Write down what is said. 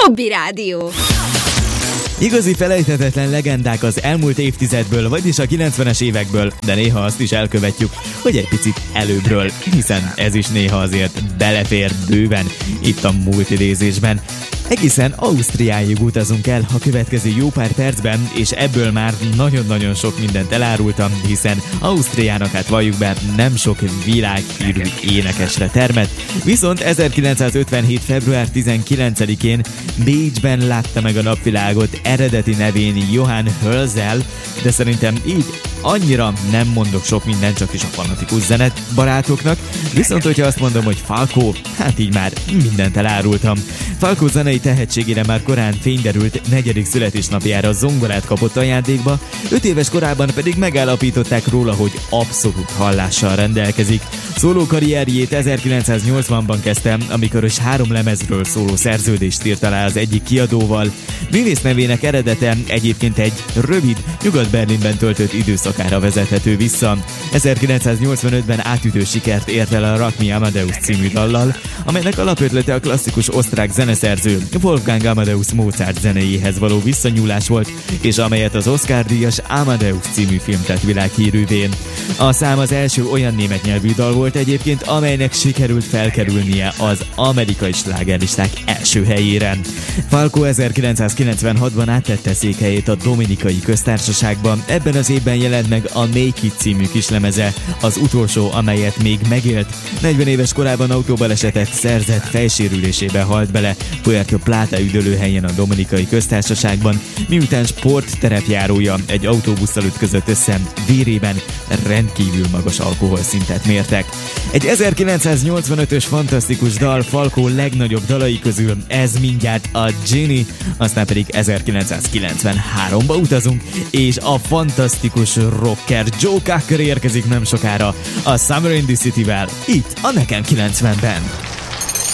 Hobby Rádió. Igazi felejthetetlen legendák az elmúlt évtizedből, vagyis a 90-es évekből, de néha azt is elkövetjük, hogy egy picit előbbről, hiszen ez is néha azért belefér bőven itt a múlt idézésben. Egészen Ausztriáig utazunk el a következő jó pár percben, és ebből már nagyon-nagyon sok mindent elárultam, hiszen Ausztriának, hát valljuk be, nem sok világhírű énekesre termett, viszont 1957. február 19-én Bécsben látta meg a napvilágot eredeti nevén Johann Hölzel, de szerintem így annyira nem mondok sok mindent, csak is a fanatikus zenet barátoknak, viszont hogyha azt mondom, hogy Falco, hát így már mindent elárultam. Falco zenei tehetségére már korán fényderült, 4. születésnapjára zongorát kapott ajándékba, 5 éves korában pedig megállapították róla, hogy abszolút hallással rendelkezik. Szóló karrierjét 1980-ban kezdte, amikor is 3 lemezről szóló szerződést írt alá az egyik kiadóval. Művész nevének eredete egyébként egy rövid, Nyugat-Berlinben töltött időszakára vezethető vissza. 1985-ben átütő sikert ért el a Rock Me Amadeus című dallal, amelynek alapötlete a klasszikus osztrák zeneszerző Wolfgang Amadeus Mozart zenéjéhez való visszanyúlás volt, és amelyet az Oscar-díjas Amadeus című film tett világhírűvé. A szám az első olyan német nyelvű dal volt egyébként, amelynek sikerült felkerülnie az amerikai slágerlisták első helyére. Falco 1996-ban áttette székhelyét a Dominikai Köztársaságban, ebben az évben jelent meg a Make It című kislemeze, az utolsó, amelyet még megélt. 40 éves korában autóbalesetet szerzett, fejsérülésébe halt bele Puerto Plata üdülőhelyen a Dominikai Köztársaságban, miután sportterepjárója egy autóbusszal ütközött össze, vérében rendkívül magas alkoholszintet mértek. Egy 1985-ös fantasztikus dal Falco legnagyobb dalai közül, ez mindjárt a Genie, aztán pedig 1993-ba utazunk, és a fantasztikus rocker Joe Cocker érkezik nem sokára a Summer in the City-vel, itt a Nekem 90-ben.